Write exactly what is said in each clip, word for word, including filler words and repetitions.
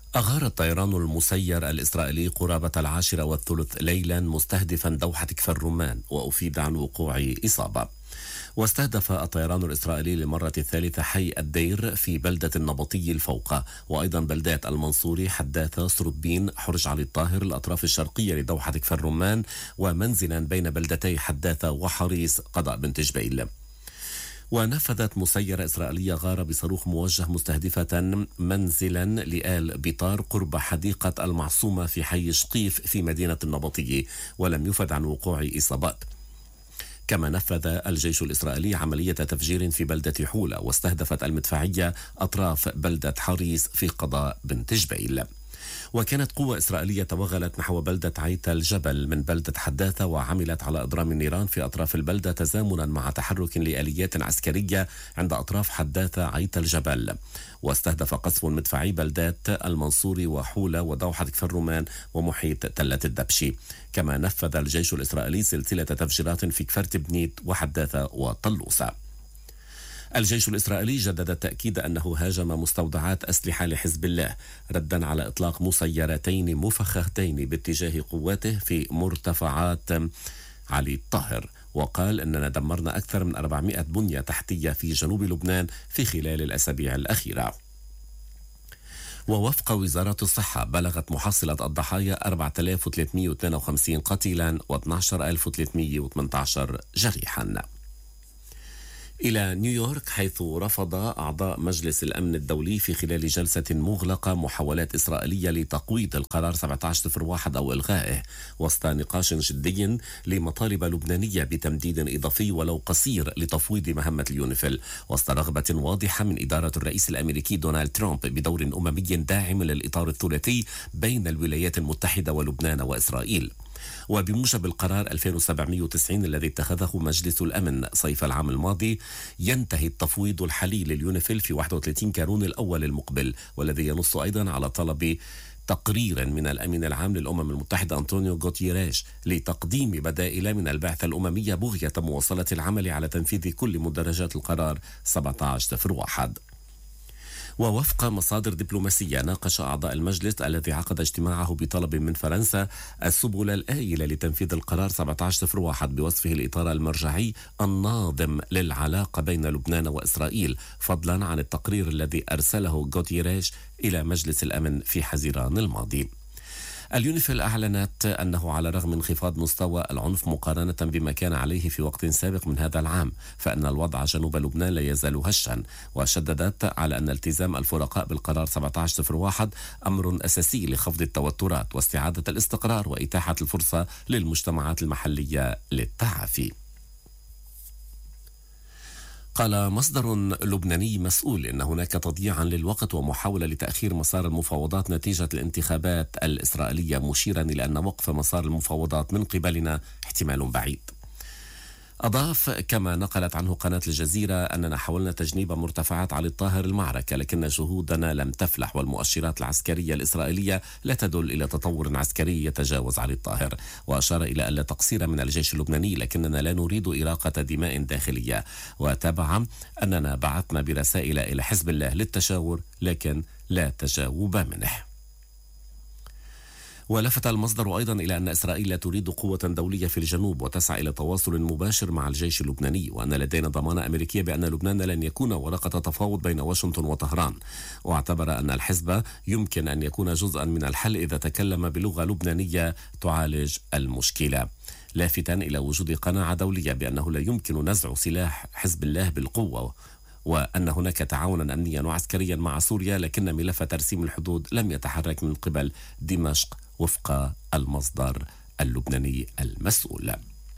أغار الطيران المسير الإسرائيلي قرابة العاشرة والثلث ليلا مستهدفا دوحة كفر الرمان، وأفيد عن وقوع إصابة. واستهدف الطيران الإسرائيلي للمرة الثالثة حي الدير في بلدة النبطي الفوقة، وأيضا بلدات المنصوري، حداثة، سربين، حرج علي الطاهر، الأطراف الشرقية لدوحة كفر الرمان، ومنزلا بين بلدتي حداثة وحريص قضاء بنت جبيل. ونفذت مسيرة إسرائيلية غارة بصاروخ موجه مستهدفة منزلا لآل بيطار قرب حديقة المعصومة في حي شقيف في مدينة النبطية، ولم يفد عن وقوع إصابات. كما نفذ الجيش الإسرائيلي عملية تفجير في بلدة حولة، واستهدفت المدفعية أطراف بلدة حريص في قضاء بنت جبيل. وكانت قوة إسرائيلية توغلت نحو بلدة عيت الجبل من بلدة حداثة، وعملت على إضرام النيران في أطراف البلدة تزامنا مع تحرك لآليات عسكرية عند أطراف حداثة عيت الجبل. واستهدف قصف مدفعي بلدات المنصوري وحولة ودوحة كفر الرمان ومحيط تلة الدبشي. كما نفذ الجيش الإسرائيلي سلسلة تفجيرات في كفر تبنيت وحداثة وطلوسة. الجيش الإسرائيلي جدد التأكيد أنه هاجم مستودعات أسلحة لحزب الله ردا على إطلاق مسيرتين مفخختين باتجاه قواته في مرتفعات علي الطاهر، وقال أننا دمرنا أكثر من أربعمائة بنية تحتية في جنوب لبنان في خلال الأسابيع الأخيرة. ووفق وزارة الصحة بلغت محصلة الضحايا أربعة آلاف وثلاثمائة واثنين وخمسين قتيلا واثني عشر ألف وثلاثمائة وثمانية عشر جريحا. إلى نيويورك، حيث رفض أعضاء مجلس الأمن الدولي في خلال جلسة مغلقة محاولات إسرائيلية لتقويض القرار سبعة عشر صفر واحد أو إلغائه، وسط نقاش جدي لمطالب لبنانية بتمديد إضافي ولو قصير لتفويض مهمة اليونيفيل، وسط رغبة واضحة من إدارة الرئيس الأمريكي دونالد ترامب بدور أممي داعم للإطار الثلاثي بين الولايات المتحدة ولبنان وإسرائيل. وبموجب القرار ألفين وسبعمائة وتسعين الذي اتخذه مجلس الأمن صيف العام الماضي، ينتهي التفويض الحالي لليونيفيل في واحد وثلاثين كانون الأول المقبل، والذي ينص أيضا على طلب تقرير من الأمين العام للأمم المتحدة أنطونيو غوتيريش لتقديم بدائل من البعثة الأممية بغية مواصلة العمل على تنفيذ كل مدرجات القرار سبعة عشر صفر واحد. ووفق مصادر دبلوماسية، ناقش أعضاء المجلس الذي عقد اجتماعه بطلب من فرنسا السبل الآيلة لتنفيذ القرار سبعة عشر صفر واحد بوصفه الإطار المرجعي الناظم للعلاقة بين لبنان وإسرائيل، فضلا عن التقرير الذي أرسله غوتيريش إلى مجلس الأمن في حزيران الماضي. اليونيفيل أعلنت أنه على رغم انخفاض مستوى العنف مقارنة بما كان عليه في وقت سابق من هذا العام، فإن الوضع جنوب لبنان لا يزال هشا، وشددت على أن التزام الفرقاء بالقرار سبعة عشر صفر واحد أمر أساسي لخفض التوترات واستعادة الاستقرار وإتاحة الفرصة للمجتمعات المحلية للتعافي. قال مصدر لبناني مسؤول إن هناك تضييعا للوقت ومحاولة لتأخير مسار المفاوضات نتيجة الانتخابات الإسرائيلية، مشيرا إلى أن وقف مسار المفاوضات من قبلنا احتمال بعيد. أضاف كما نقلت عنه قناة الجزيرة أننا حاولنا تجنيب مرتفعات علي الطاهر المعركة، لكن جهودنا لم تفلح، والمؤشرات العسكرية الإسرائيلية لا تدل إلى تطور عسكري يتجاوز علي الطاهر. وأشار إلى أن لا تقصير من الجيش اللبناني، لكننا لا نريد إراقة دماء داخلية. وتابع أننا بعثنا برسائل إلى حزب الله للتشاور، لكن لا تجاوب منه. ولفت المصدر أيضا إلى أن إسرائيل لا تريد قوة دولية في الجنوب وتسعى إلى تواصل مباشر مع الجيش اللبناني، وأن لدينا ضمانة أمريكية بأن لبنان لن يكون ورقة تفاوض بين واشنطن وطهران. واعتبر أن الحزب يمكن أن يكون جزءا من الحل إذا تكلم بلغة لبنانية تعالج المشكلة، لافتا إلى وجود قناعة دولية بأنه لا يمكن نزع سلاح حزب الله بالقوة، وأن هناك تعاونا أمنيا وعسكريا مع سوريا، لكن ملف ترسيم الحدود لم يتحرك من قبل دمشق وفق المصدر اللبناني المسؤول.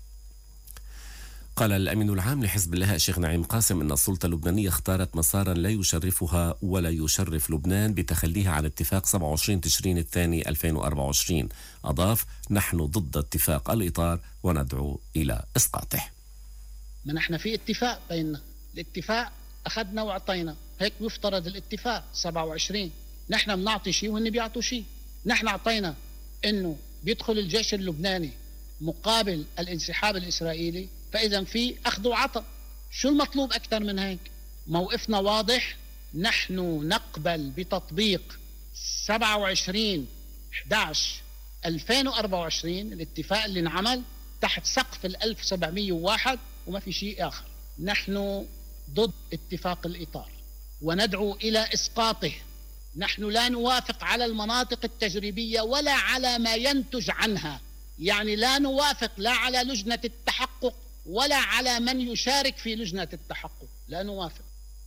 قال الأمين العام لحزب الله الشيخ نعيم قاسم أن السلطة اللبنانية اختارت مسارا لا يشرفها ولا يشرف لبنان بتخليها عن اتفاق سبعة وعشرين تشرين الثاني ألفين وأربعة وعشرين. أضاف: نحن ضد اتفاق الإطار وندعو إلى إسقاطه. ما نحن في اتفاق بيننا، الاتفاق أخذنا وعطينا، هيك يفترض الاتفاق سبعة وعشرين. نحن بنعطي شيء وهن بيعطوا شيء. نحن عطينا إنه بيدخل الجيش اللبناني مقابل الانسحاب الإسرائيلي، فإذا في أخذ وعطاء. شو المطلوب أكثر من هيك؟ موقفنا واضح، نحن نقبل بتطبيق سبعة وعشرين أحد عشر ألفين وأربعة وعشرين الاتفاق اللي انعمل تحت سقف ال ألف وسبعمئة وواحد وما في شيء آخر. نحن ضد اتفاق الإطار وندعو إلى إسقاطه. نحن لا نوافق على المناطق التجريبية ولا على ما ينتج عنها، يعني لا نوافق لا على لجنة التحقق ولا على من يشارك في لجنة التحقق، لا نوافق.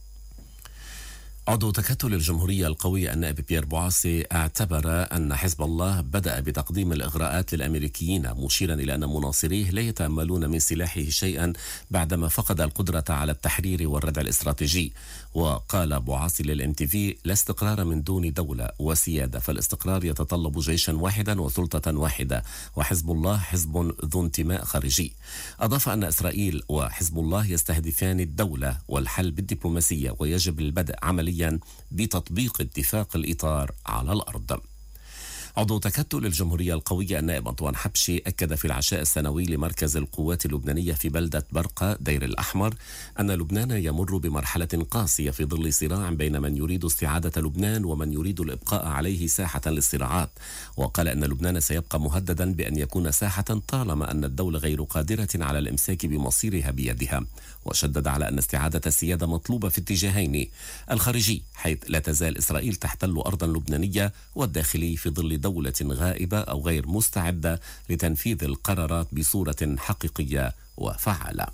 عضو تكتل الجمهورية القوي النائب بيير بوعاسي اعتبر أن حزب الله بدأ بتقديم الإغراءات للأمريكيين، مشيرا إلى أن مناصريه لا يتأملون من سلاحه شيئا بعدما فقد القدرة على التحرير والردع الاستراتيجي. وقال بوعاسي للإم تي في: لا استقرار من دون دولة وسيادة، فالاستقرار يتطلب جيشا واحدا وسلطة واحدة، وحزب الله حزب ذو انتماء خارجي. أضاف أن إسرائيل وحزب الله يستهدفان الدولة والحل بالدبلوماسية، ويجب البدء عمليا بتطبيق اتفاق الإطار على الأرض. عضو تكتل الجمهورية القوية النائب أنطوان حبشي أكد في العشاء السنوي لمركز القوات اللبنانية في بلدة برقة دير الأحمر أن لبنان يمر بمرحلة قاسية في ظل صراع بين من يريد استعادة لبنان ومن يريد الإبقاء عليه ساحة للصراعات. وقال أن لبنان سيبقى مهددا بأن يكون ساحة طالما أن الدولة غير قادرة على الإمساك بمصيرها بيدها. وشدد على أن استعادة السيادة مطلوبة في اتجاهين: الخارجي حيث لا تزال إسرائيل تحتل أرضا لبنانية، والداخلي في ظل دولة غائبة أو غير مستعدة لتنفيذ القرارات بصورة حقيقية وفعالة.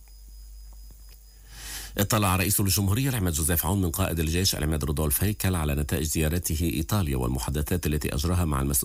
اطلع رئيس الجمهورية العماد جوزيف عون من قائد الجيش العماد رودولف هيكل على نتائج زيارته إيطاليا والمحادثات التي أجراها مع المسؤولين